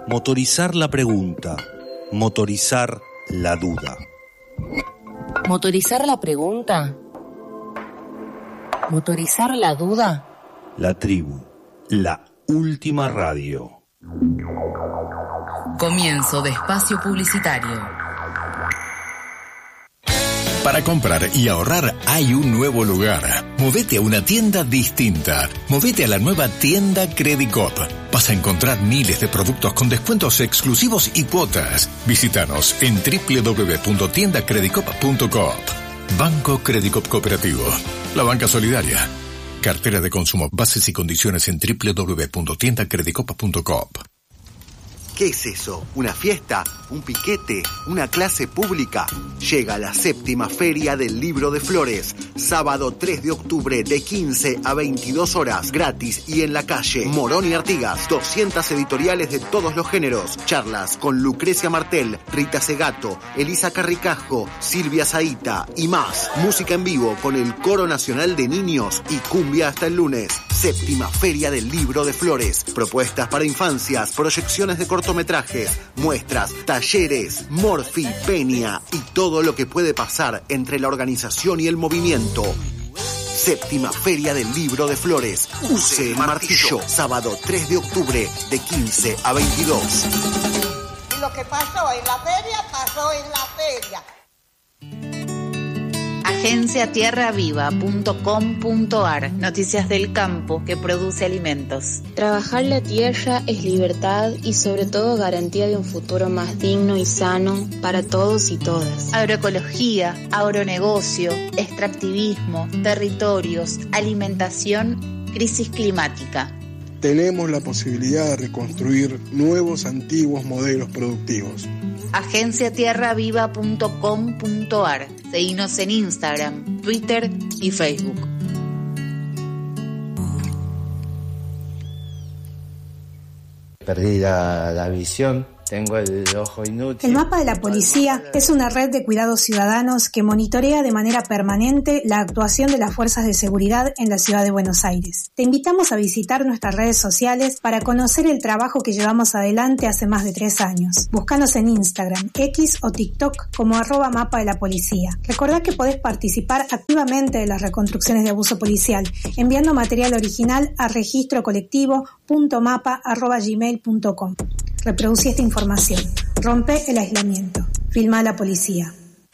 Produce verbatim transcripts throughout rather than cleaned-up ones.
Motorizar la pregunta, motorizar la duda. ¿Motorizar la pregunta? ¿Motorizar la duda? La tribu, la última radio. Comienzo de espacio publicitario. Para comprar y ahorrar hay un nuevo lugar. Movete a una tienda distinta. Movete a la nueva tienda Credicop. Vas a encontrar miles de productos con descuentos exclusivos y cuotas. Visítanos en doble u doble u doble u punto tienda credicop punto coop. Banco Credicop Cooperativo. La banca solidaria. Cartera de consumo. Bases y condiciones en doble u doble u doble u punto tienda credicop punto coop. ¿Qué es eso? ¿Una fiesta? ¿Un piquete? ¿Una clase pública? Llega la séptima Feria del Libro de Flores. Sábado tres de octubre de quince a veintidós horas. Gratis y en la calle. Morón y Artigas. doscientas editoriales de todos los géneros. Charlas con Lucrecia Martel, Rita Segato, Elisa Carricajo, Silvia Zaita y más. Música en vivo con el Coro Nacional de Niños y cumbia hasta el lunes. Séptima Feria del Libro de Flores. Propuestas para infancias, proyecciones de cortometrajes, muestras, talleres, Morfi, Peña y todo lo que puede pasar entre la organización y el movimiento. Séptima Feria del Libro de Flores. Use el martillo. Sábado tres de octubre de quince a veintidós. Y lo que pasó en la feria, pasó en la feria. agencia tierra viva punto com punto ar. Noticias del campo que produce alimentos. Trabajar la tierra es libertad y sobre todo garantía de un futuro más digno y sano para todos y todas. Agroecología, agronegocio, extractivismo, territorios, alimentación, crisis climática. Tenemos la posibilidad de reconstruir nuevos antiguos modelos productivos. agencia tierra viva punto com punto ar. Seguinos en Instagram, Twitter y Facebook. Perdí la, la visión. Tengo el ojo inútil. El Mapa de la Policía es una red de cuidados ciudadanos que monitorea de manera permanente la actuación de las fuerzas de seguridad en la ciudad de Buenos Aires. Te invitamos a visitar nuestras redes sociales para conocer el trabajo que llevamos adelante hace más de tres años. Búscanos en Instagram, X o TikTok como arroba Mapa de la Policía. Recordá que podés participar activamente de las reconstrucciones de abuso policial enviando material original a registro colectivo punto mapa arroba gmail punto com. Reproducí esta información. Rompe el aislamiento. Filma a la policía.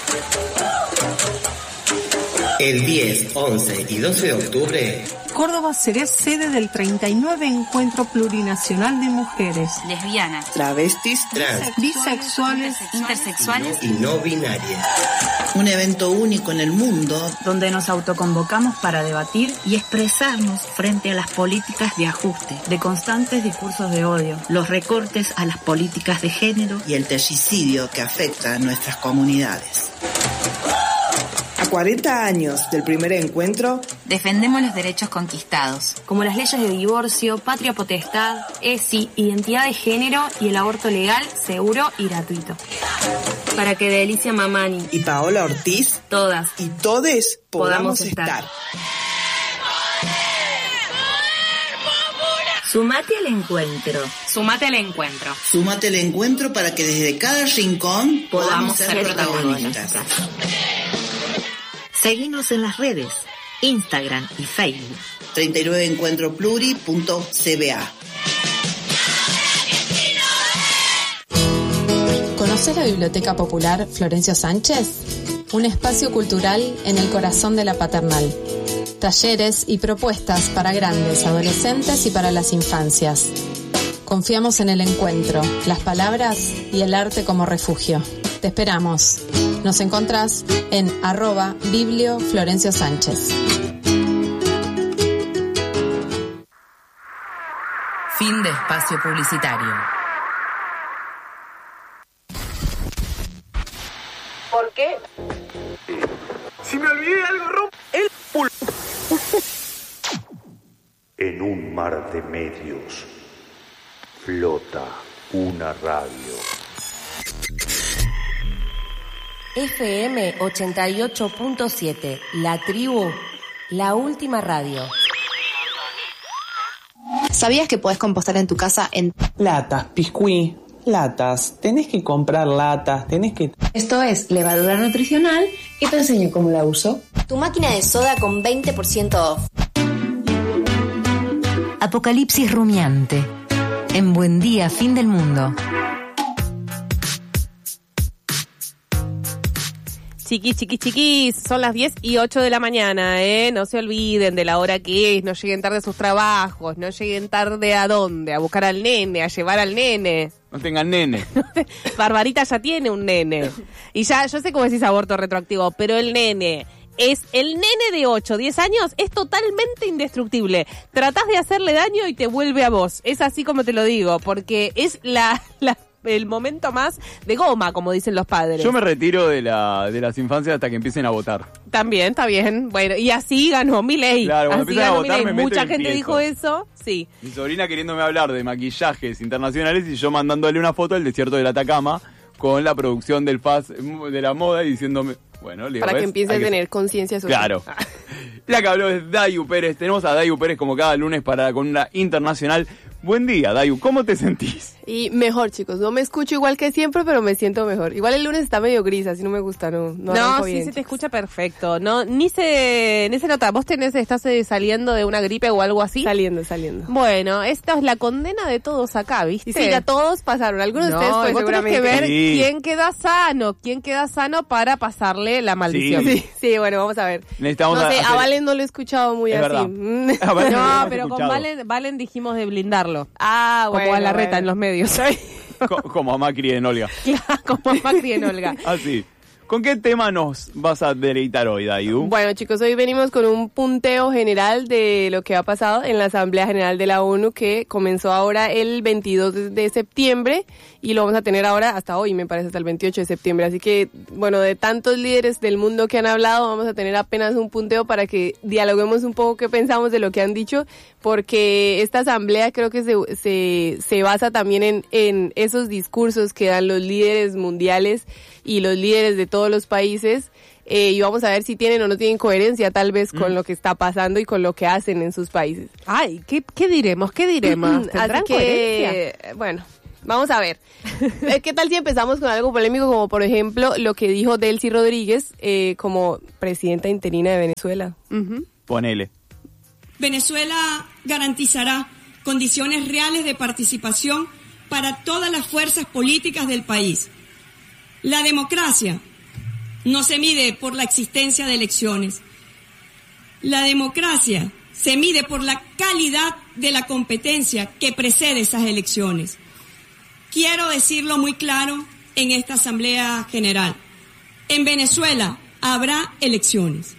El diez, once y doce de octubre, Córdoba será sede del treinta y nueve Encuentro Plurinacional de Mujeres, lesbianas, travestis, trans, bisexuales, intersexuales y no binarias. Un evento único en el mundo donde nos autoconvocamos para debatir y expresarnos frente a las políticas de ajuste, de constantes discursos de odio, los recortes a las políticas de género y el terricidio que afecta a nuestras comunidades. A cuarenta años del primer encuentro, defendemos los derechos conquistados, como las leyes de divorcio, patria potestad, E S I, identidad de género y el aborto legal, seguro y gratuito. Para que Delicia Mamani y Paola Ortiz, todas y todes podamos, podamos estar. estar. Sumate al encuentro. Sumate al encuentro. Sumate al encuentro para que desde cada rincón podamos, podamos ser, ser protagonistas. protagonistas. Seguinos en las redes, Instagram y Facebook. treinta y nueve encuentro pluri punto c b a. ¿Conoces la Biblioteca Popular Florencio Sánchez? Un espacio cultural en el corazón de la Paternal. Talleres y propuestas para grandes, adolescentes y para las infancias. Confiamos en el encuentro, las palabras y el arte como refugio. Te esperamos. Nos encontrás en arroba Biblio Florencio Sánchez. Fin de espacio publicitario. ¿Por qué? Si me olvidé algo, romp el pul... En un mar de medios flota una radio. F M ochenta y ocho punto siete, La Tribu, la última radio. ¿Sabías que podés compostar en tu casa en latas, piscuí, latas, tenés que comprar latas, tenés que... Esto es levadura nutricional y te enseño cómo la uso. Tu máquina de soda con veinte por ciento off. Apocalipsis rumiante. En Buen Día, Fin del Mundo. Chiquis, chiquis, chiquis, son las diez y ocho de la mañana, ¿eh? No se olviden de la hora que es, no lleguen tarde a sus trabajos, no lleguen tarde a dónde, a buscar al nene, a llevar al nene. No tengan nene. Barbarita ya tiene un nene. Y ya, yo sé cómo decís aborto retroactivo, pero el nene... Es el nene de ocho, diez años, es totalmente indestructible. Tratás de hacerle daño y te vuelve a vos. Es así como te lo digo, porque es la, la el momento más de goma, como dicen los padres. Yo me retiro de la de las infancias hasta que empiecen a votar. También, está bien. Bueno, y así ganó Milei. Claro, cuando así empiezan ganó a votar Milei. me Mucha meto y gente empiezo. dijo eso, sí. Mi sobrina queriéndome hablar de maquillajes internacionales y yo mandándole una foto del desierto del Atacama con la producción del F A S de la moda y diciéndome... Bueno, le digo, para que ¿ves? empiece Hay a que... tener conciencia social. Claro. La que habló es Dayu Pérez. Tenemos a Dayu Pérez como cada lunes para con una internacional. Buen día, Dayu. ¿Cómo te sentís? Y mejor, chicos. No me escucho igual que siempre, pero me siento mejor. Igual el lunes está medio gris, así no me gusta, no. No, No, sí bien, se te chicos. escucha perfecto. No, ni se, ni se nota. ¿Vos tenés, estás eh, saliendo de una gripe o algo así? Saliendo, saliendo. Bueno, esta es la condena de todos acá, ¿viste? Y sí, ya todos pasaron. Algunos no, de ustedes, pues, vos tenés seguramente. que ver Sí. quién queda sano, quién queda sano para pasarle la maldición. Sí. Sí, sí, bueno, vamos a ver. Necesitamos no sé, hacer- a Valen no lo he escuchado muy Es así. verdad. Mm. A Valen no lo No, hemos pero con escuchado. Valen, Valen dijimos de blindarlo. Ah, Como bueno. a la reta bueno. en los medios. Co- Como a Macri en Olga. Como Macri en Olga. Ah, sí. ¿Con qué tema nos vas a deleitar hoy, Dayu? Bueno, chicos, hoy venimos con un punteo general de lo que ha pasado en la Asamblea General de la ONU, que comenzó ahora el veintidós de septiembre y lo vamos a tener ahora hasta hoy, me parece, hasta el veintiocho de septiembre. Así que, bueno, de tantos líderes del mundo que han hablado, vamos a tener apenas un punteo para que dialoguemos un poco qué pensamos de lo que han dicho, porque esta asamblea creo que se, se, se basa también en, en esos discursos que dan los líderes mundiales y los líderes de todos los países, eh, y vamos a ver si tienen o no tienen coherencia tal vez con Mm. lo que está pasando y con lo que hacen en sus países. Ay, ¿qué, qué diremos? ¿Qué diremos? ¿Tendrán Así que, coherencia? bueno, vamos a ver. Eh, ¿Qué tal si empezamos con algo polémico como, por ejemplo, lo que dijo Delcy Rodríguez eh, como presidenta interina de Venezuela? Uh-huh. Ponele. Venezuela garantizará condiciones reales de participación para todas las fuerzas políticas del país. La democracia no se mide por la existencia de elecciones. La democracia se mide por la calidad de la competencia que precede esas elecciones. Quiero decirlo muy claro en esta Asamblea General. En Venezuela habrá elecciones.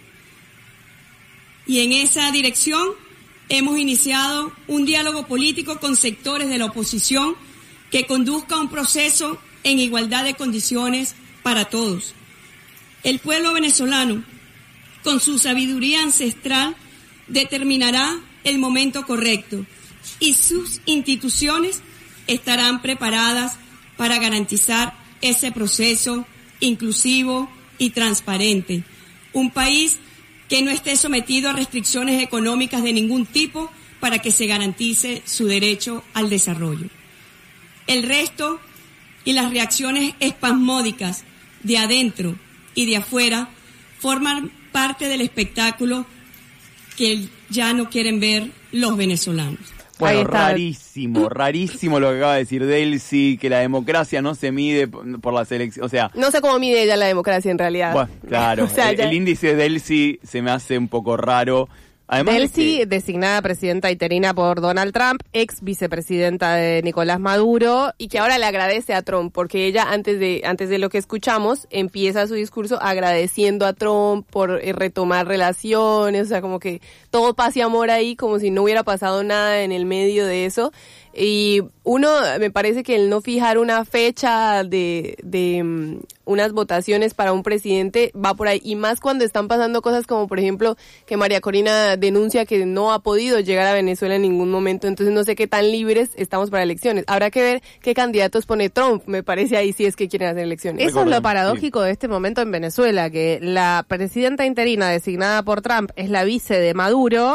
Y en esa dirección hemos iniciado un diálogo político con sectores de la oposición que conduzca un proceso en igualdad de condiciones para todos. El pueblo venezolano, con su sabiduría ancestral, determinará el momento correcto y sus instituciones estarán preparadas para garantizar ese proceso inclusivo y transparente. Un país que no esté sometido a restricciones económicas de ningún tipo para que se garantice su derecho al desarrollo. El resto y las reacciones espasmódicas de adentro y de afuera forman parte del espectáculo que ya no quieren ver los venezolanos. Bueno, rarísimo, rarísimo lo que acaba de decir Delcy, que la democracia no se mide por, por las elecciones, o sea... No sé cómo mide ella la democracia en realidad. Bueno, claro, O sea, el, ya- el índice de Delcy se me hace un poco raro. Además de Delcy, que- designada presidenta interina por Donald Trump, ex vicepresidenta de Nicolás Maduro. Y que ahora le agradece a Trump, porque ella, antes de antes de lo que escuchamos, empieza su discurso agradeciendo a Trump por eh, retomar relaciones, o sea, como que todo paz y amor ahí, como si no hubiera pasado nada en el medio de eso. Y uno, me parece que el no fijar una fecha de, de um, unas votaciones para un presidente va por ahí, y más cuando están pasando cosas como, por ejemplo, que María Corina denuncia que no ha podido llegar a Venezuela en ningún momento, entonces no sé qué tan libres estamos para elecciones. Habrá que ver qué candidatos pone Trump, me parece ahí, si es que quieren hacer elecciones. Eso es lo paradójico de este momento en Venezuela, que la presidenta interina designada por Trump es la vice de Maduro,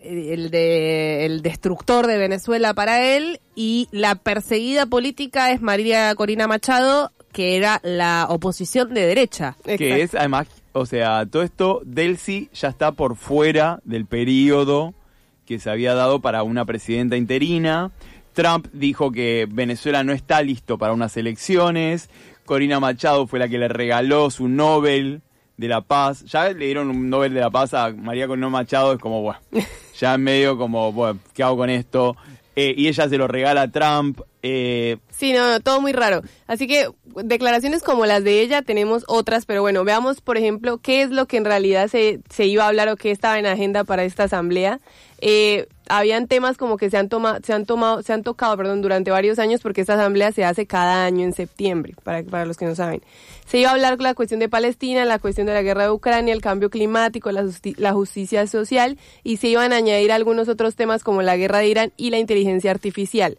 el de el destructor de Venezuela para él, y la perseguida política es María Corina Machado, que era la oposición de derecha. Que Exacto. es, además, o sea, todo esto, Delcy ya está por fuera del periodo que se había dado para una presidenta interina. Trump dijo que Venezuela no está listo para unas elecciones. Corina Machado fue la que le regaló su Nobel de la Paz. Ya le dieron un Nobel de la Paz a María Corina Machado, es como, bueno, ya en medio como, bueno, ¿qué hago con esto? Eh, y ella se lo regala a Trump. Eh, Sí, no, no, todo muy raro. Así que declaraciones como las de ella tenemos otras, pero bueno, veamos, por ejemplo, qué es lo que en realidad se, se iba a hablar o qué estaba en agenda para esta asamblea. Eh, habían temas como que se han tomado, se han tomado, se han tocado, perdón, durante varios años, porque esta asamblea se hace cada año en septiembre, para, para los que no saben. Se iba a hablar con la cuestión de Palestina, la cuestión de la guerra de Ucrania, el cambio climático, la, justi- la justicia social, y se iban a añadir algunos otros temas como la guerra de Irán y la inteligencia artificial.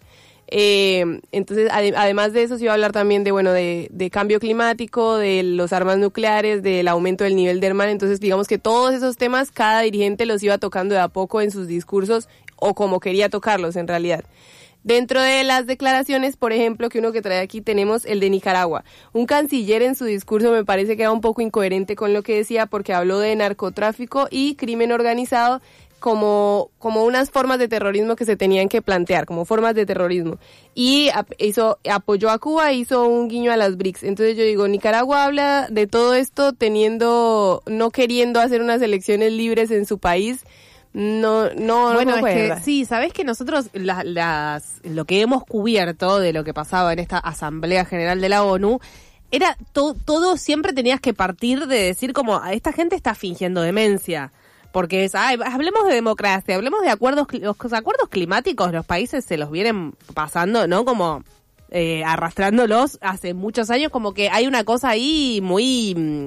Eh, entonces, ade- además de eso, se iba a hablar también de, bueno, de, de cambio climático, de los armas nucleares, del aumento del nivel del mar. Entonces, digamos que todos esos temas, cada dirigente los iba tocando de a poco en sus discursos, o como quería tocarlos en realidad. Dentro de las declaraciones, por ejemplo, que uno que trae aquí, tenemos el de Nicaragua. Un canciller en su discurso me parece que era un poco incoherente con lo que decía, porque habló de narcotráfico y crimen organizado como, como unas formas de terrorismo que se tenían que plantear, como formas de terrorismo. Y ap- hizo, apoyó a Cuba, hizo un guiño a las B R I C S. Entonces yo digo, Nicaragua habla de todo esto teniendo, no queriendo hacer unas elecciones libres en su país. No, no, Bueno, no es que juega. sí, sabés que nosotros la- las, lo que hemos cubierto de lo que pasaba en esta Asamblea General de la ONU era to- todo siempre tenías que partir de decir como a esta gente está fingiendo demencia. Porque es, ay, hablemos de democracia, hablemos de acuerdos, cli- los acuerdos climáticos, los países se los vienen pasando, ¿no? Como eh, arrastrándolos hace muchos años, como que hay una cosa ahí muy, mm,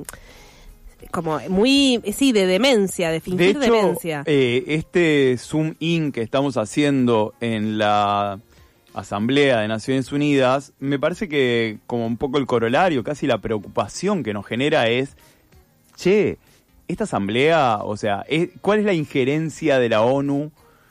como muy, sí, de demencia, de de fingir hecho, demencia. eh, este zoom in que estamos haciendo en la Asamblea de Naciones Unidas, me parece que como un poco el corolario, casi la preocupación que nos genera es, che, esta asamblea, o sea, es, ¿cuál es la injerencia de la ONU?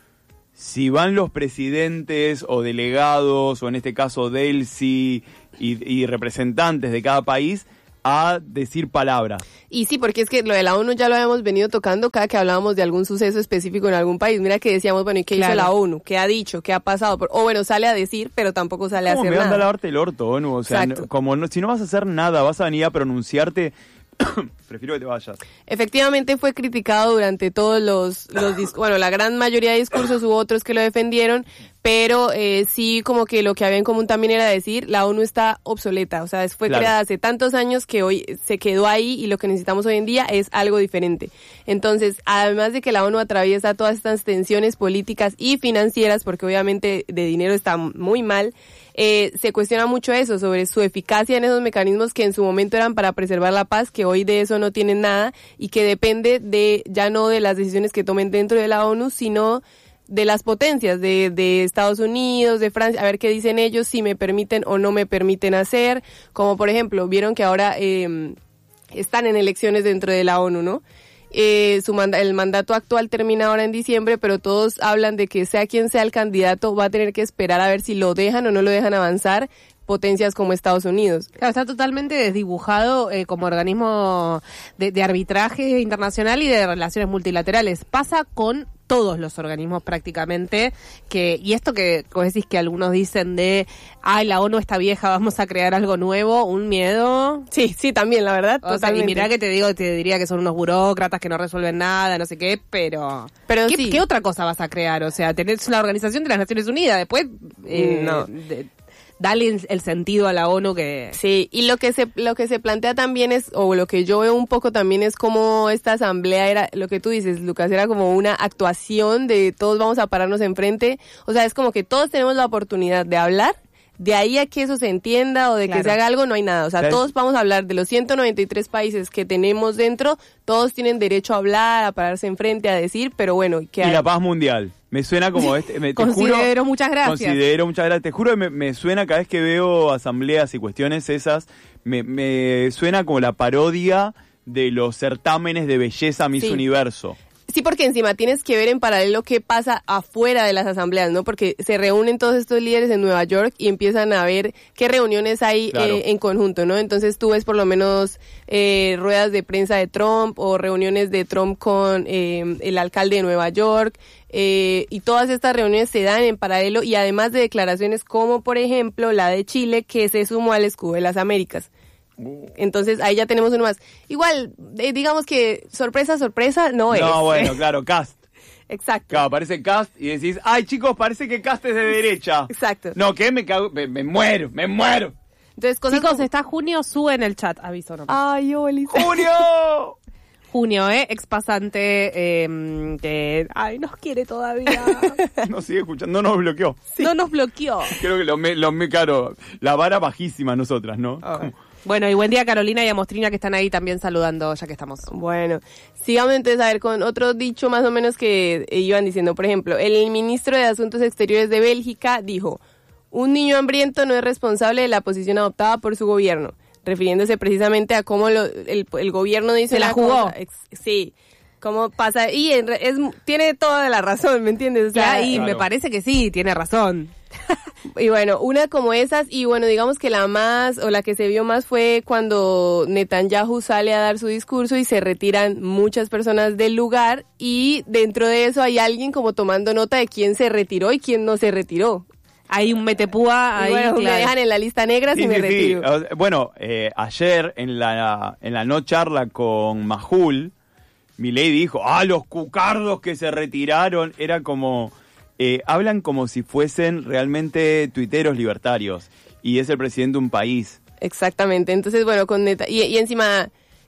Si van los presidentes o delegados, o en este caso Delcy, y, y representantes de cada país, a decir palabras. Y sí, porque es que lo de la ONU ya lo habíamos venido tocando cada que hablábamos de algún suceso específico en algún país. Mira que decíamos, bueno, ¿y qué Claro. hizo la ONU? ¿Qué ha dicho? ¿Qué ha pasado? Por- o bueno, sale a decir, pero tampoco sale a ¿Cómo hacer me vas a nada. lavarte el orto, ONU? O sea, Exacto. no- como no, si no vas a hacer nada, vas a venir a pronunciarte, prefiero que te vayas. Efectivamente fue criticado durante todos los, los dis- bueno, la gran mayoría de discursos, hubo otros que lo defendieron, pero eh, sí como que lo que había en común también era decir, la ONU está obsoleta, o sea, fue Claro. creada hace tantos años que hoy se quedó ahí y lo que necesitamos hoy en día es algo diferente. Entonces, además de que la ONU atraviesa todas estas tensiones políticas y financieras, porque obviamente de dinero está muy mal, Eh, se cuestiona mucho eso, sobre su eficacia en esos mecanismos que en su momento eran para preservar la paz, que hoy de eso no tienen nada y que depende de ya no de las decisiones que tomen dentro de la ONU, sino de las potencias, de, de Estados Unidos, de Francia, a ver qué dicen ellos, si me permiten o no me permiten hacer, como por ejemplo, vieron que ahora eh, están en elecciones dentro de la ONU, ¿no? Eh, su manda- el mandato actual termina ahora en diciembre, pero todos hablan de que sea quien sea el candidato va a tener que esperar a ver si lo dejan o no lo dejan avanzar potencias como Estados Unidos. Claro, está totalmente desdibujado eh, como organismo de, de arbitraje internacional y de relaciones multilaterales. Pasa con todos los organismos prácticamente, que y esto que vos decís que algunos dicen de, ay, la ONU está vieja, vamos a crear algo nuevo, un miedo. Sí, sí, también, la verdad, O sea, y totalmente. mirá que te digo, te diría que son unos burócratas que no resuelven nada, no sé qué, pero... Pero ¿Qué, sí. ¿qué otra cosa vas a crear? O sea, tenés la Organización de las Naciones Unidas, después... eh, No. de- dale el, el sentido a la ONU que... Sí, y lo que se lo que se plantea también es, o lo que yo veo un poco también es como esta asamblea era, lo que tú dices, Lucas, era como una actuación de todos vamos a pararnos enfrente, o sea, es como que todos tenemos la oportunidad de hablar, de ahí a que eso se entienda o de Claro. que se haga algo, no hay nada, o sea, ¿Sabes? todos vamos a hablar de los ciento noventa y tres países que tenemos dentro, todos tienen derecho a hablar, a pararse enfrente, a decir, pero bueno, ¿qué Y hay? la paz mundial. Me suena como este. Me, te Considero, juro, muchas gracias. Considero, muchas gracias. Te juro que me, me suena cada vez que veo asambleas y cuestiones esas, me, me suena como la parodia de los certámenes de belleza Miss Sí. Universo. Sí, porque encima tienes que ver en paralelo qué pasa afuera de las asambleas, ¿no? Porque se reúnen todos estos líderes en Nueva York y empiezan a ver qué reuniones hay claro. eh, en conjunto, ¿no? Entonces tú ves por lo menos eh, ruedas de prensa de Trump o reuniones de Trump con eh, el alcalde de Nueva York eh, y todas estas reuniones se dan en paralelo y además de declaraciones como, por ejemplo, la de Chile que se sumó al escudo de las Américas. Entonces ahí ya tenemos uno más. Igual, eh, digamos que sorpresa, sorpresa no es. No, bueno, claro, Cast. Exacto. Claro, aparece Cast y decís, ay chicos, parece que Cast es de derecha. Exacto. No, ¿qué? Me cago, me, me muero, me muero. Entonces, cosas Chicos, como... está Junio, sube en el chat, aviso nomás. Ay, Oli. ¡Junio! Junio, ¿eh? Expasante eh, que... Ay, nos quiere todavía. Nos sigue escuchando, no nos bloqueó. Sí. No nos bloqueó. Creo que lo me, lo me caro, la vara bajísima nosotras, ¿no? Okay. Bueno, y buen día a Carolina y a Mostrina que están ahí también saludando, ya que estamos. Bueno, sigamos entonces a ver con otro dicho más o menos que iban diciendo. Por ejemplo, el ministro de Asuntos Exteriores de Bélgica dijo, un niño hambriento no es responsable de la posición adoptada por su gobierno, refiriéndose precisamente a cómo lo, el, el gobierno dice... Se la jugó. Cosa, sí, cómo pasa, y es, es, tiene toda la razón, ¿me entiendes? O sea, ya, y claro. me parece que sí, tiene razón. Y bueno, una como esas, y bueno, digamos que la más, o la que se vio más fue cuando Netanyahu sale a dar su discurso y se retiran muchas personas del lugar, y dentro de eso hay alguien como tomando nota de quién se retiró y quién no se retiró. Hay un metepúa ahí, bueno, claro. Me dejan en la lista negra sí, si me sí, retiro. Sí. Bueno, eh, ayer en la, en la no charla con Majul, Milei dijo, ah, los cucardos que se retiraron, era como... Eh, hablan como si fuesen realmente tuiteros libertarios y es el presidente de un país. Exactamente, entonces bueno, con neta, y, y encima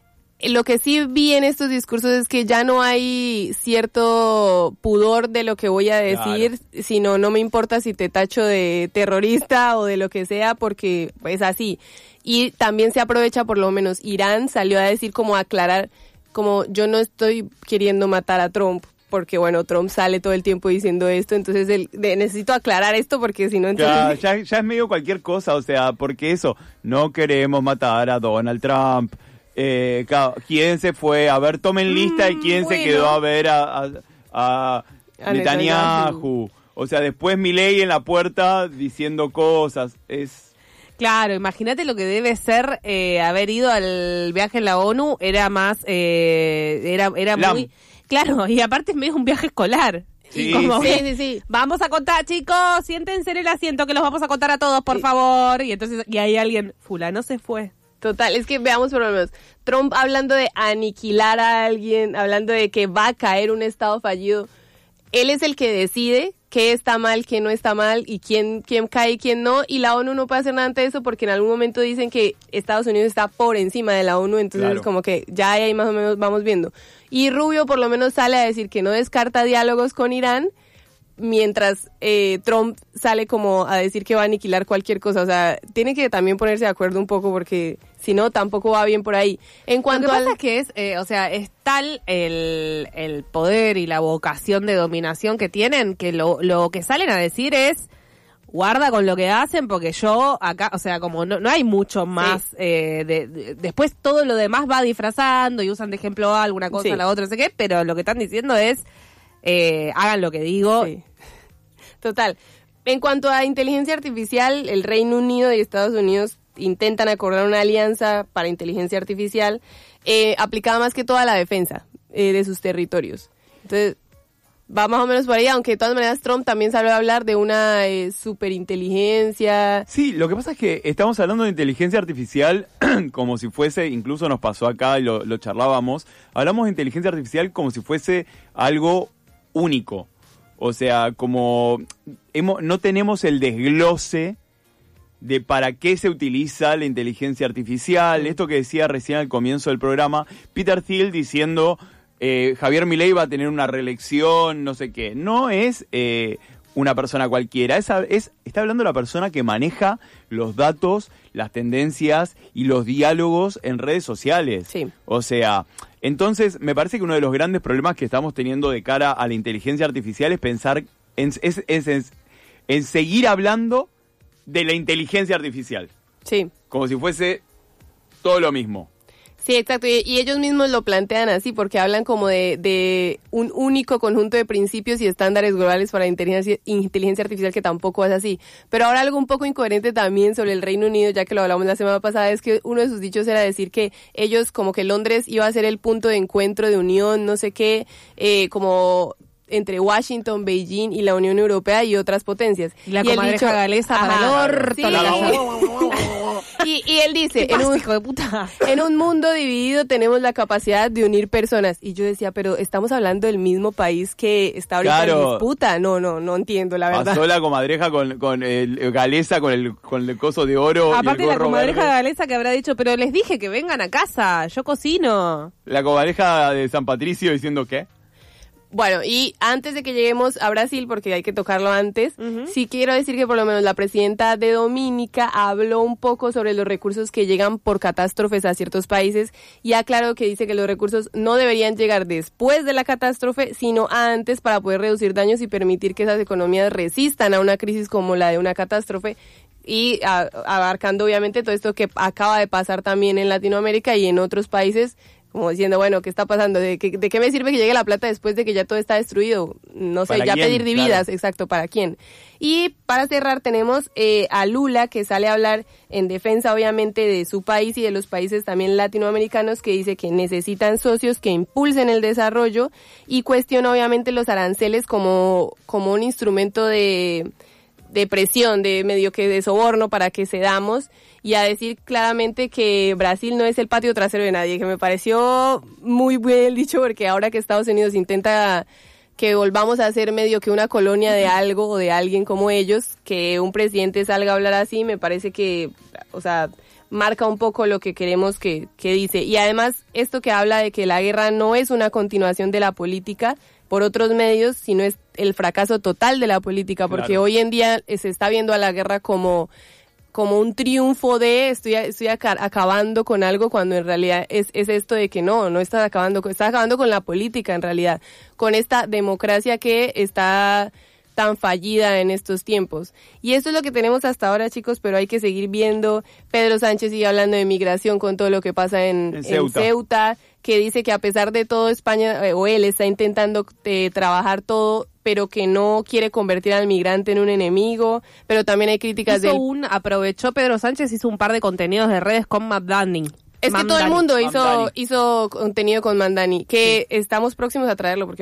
lo que sí vi en estos discursos es que ya no hay cierto pudor de lo que voy a decir, claro. Sino no me importa si te tacho de terrorista o de lo que sea porque es así. Y también se aprovecha, por lo menos Irán salió a decir como a aclarar, como yo no estoy queriendo matar a Trump, porque bueno, Trump sale todo el tiempo diciendo esto, entonces el, de, necesito aclarar esto porque si no... Entonces... Ya, ya, ya es medio cualquier cosa, o sea, porque eso, no queremos matar a Donald Trump, eh, quién se fue, a ver, tomen lista mm, y quién bueno. se quedó a ver a, a, a, a Netanyahu, o sea, después Milei en la puerta diciendo cosas, es... Claro, imagínate lo que debe ser eh, haber ido al viaje en la ONU, era más, eh, era, era Lam. muy... Claro, y aparte es medio un viaje escolar. Sí, como sí, que, sí, sí. Vamos a contar, chicos, siéntense en el asiento que los vamos a contar a todos, por sí. favor. Y entonces, y hay alguien, fulano se fue. Total, es que veamos por lo menos, Trump hablando de aniquilar a alguien, hablando de que va a caer un estado fallido, él es el que decide qué está mal, qué no está mal y quién, quién cae y quién no, y la ONU no puede hacer nada ante eso porque en algún momento dicen que Estados Unidos está por encima de la ONU, entonces claro. Como que ya ahí más o menos vamos viendo. Y Rubio por lo menos sale a decir que no descarta diálogos con Irán, mientras eh, Trump sale como a decir que va a aniquilar cualquier cosa. O sea, tiene que también ponerse de acuerdo un poco porque si no, tampoco va bien por ahí. En cuanto Lo que al... pasa es que es, eh, o sea, es tal el, el poder y la vocación de dominación que tienen que lo, lo que salen a decir es guarda con lo que hacen porque yo acá, o sea, como no, no hay mucho más, sí. eh, de, de, después todo lo demás va disfrazando y usan de ejemplo alguna cosa, sí. la otra, no sé qué, pero lo que están diciendo es eh, hagan lo que digo. Sí. Total. En cuanto a inteligencia artificial, el Reino Unido y Estados Unidos intentan acordar una alianza para inteligencia artificial eh, aplicada más que todo a la defensa eh, de sus territorios. Entonces, va más o menos por ahí, aunque de todas maneras Trump también salió a hablar de una eh, superinteligencia. Sí, lo que pasa es que estamos hablando de inteligencia artificial como si fuese, incluso nos pasó acá y lo, lo charlábamos, hablamos de inteligencia artificial como si fuese algo único. O sea, como hemos, no tenemos el desglose de para qué se utiliza la inteligencia artificial. Esto que decía recién al comienzo del programa, Peter Thiel diciendo eh, Javier Milei va a tener una reelección, no sé qué. No es eh, una persona cualquiera, es, es, está hablando la persona que maneja los datos, las tendencias y los diálogos en redes sociales. Sí. O sea... Entonces, me parece que uno de los grandes problemas que estamos teniendo de cara a la inteligencia artificial es pensar en, es, es, es, en seguir hablando de la inteligencia artificial. Sí. Como si fuese todo lo mismo. Sí, exacto, y, y ellos mismos lo plantean así, porque hablan como de, de un único conjunto de principios y estándares globales para la inteligencia, inteligencia artificial, que tampoco es así. Pero ahora algo un poco incoherente también sobre el Reino Unido, ya que lo hablamos la semana pasada, es que uno de sus dichos era decir que ellos, como que Londres iba a ser el punto de encuentro, de unión, no sé qué, eh, como entre Washington, Beijing y la Unión Europea y otras potencias. Y la y comadreja galesa para el orto. Sí. La y, y él dice, en un, hijo de puta. en un mundo dividido tenemos la capacidad de unir personas. Y yo decía, pero estamos hablando del mismo país que está ahorita Claro. en disputa. No, no, no entiendo, la verdad. Pasó la comadreja con, con el galesa, con el, con el coso de oro. Aparte y el la gorro comadreja verde. galesa que habrá dicho, pero les dije que vengan a casa, yo cocino. La comadreja de San Patricio diciendo ¿qué? Bueno, y antes de que lleguemos a Brasil, porque hay que tocarlo antes, uh-huh. sí quiero decir que por lo menos la presidenta de Dominica habló un poco sobre los recursos que llegan por catástrofes a ciertos países y aclaró que dice que los recursos no deberían llegar después de la catástrofe, sino antes, para poder reducir daños y permitir que esas economías resistan a una crisis como la de una catástrofe. Y a, abarcando obviamente todo esto que acaba de pasar también en Latinoamérica y en otros países, como diciendo, bueno, ¿qué está pasando? ¿De qué, ¿De qué me sirve que llegue la plata después de que ya todo está destruido? No sé, ya quién? pedir dividas, claro. Exacto, ¿para quién? Y para cerrar tenemos eh, a Lula, que sale a hablar en defensa obviamente de su país y de los países también latinoamericanos, que dice que necesitan socios que impulsen el desarrollo y cuestiona obviamente los aranceles como, como un instrumento de... de presión, de medio que de soborno para que cedamos, y a decir claramente que Brasil no es el patio trasero de nadie, que me pareció muy bien dicho, porque ahora que Estados Unidos intenta que volvamos a ser medio que una colonia de algo o de alguien como ellos, que un presidente salga a hablar así, me parece que, o sea, marca un poco lo que queremos que, que dice. Y además, esto que habla de que la guerra no es una continuación de la política por otros medios, sino es el fracaso total de la política, porque claro. hoy en día se está viendo a la guerra como, como un triunfo de estoy, estoy aca- acabando con algo, cuando en realidad es, es esto de que no, no estás acabando, estás acabando con la política en realidad, con esta democracia que está tan fallida en estos tiempos. Y esto es lo que tenemos hasta ahora, chicos, pero hay que seguir viendo. Pedro Sánchez sigue hablando de migración con todo lo que pasa en, en Ceuta. en Ceuta, que dice que a pesar de todo España, eh, o él está intentando eh, trabajar todo, pero que no quiere convertir al migrante en un enemigo, pero también hay críticas de... Hizo un, aprovechó Pedro Sánchez, hizo un par de contenidos de redes con Matt Danning. Es Mandani. que todo el mundo hizo, Mandani. hizo contenido con Mandani, que sí. estamos próximos a traerlo, porque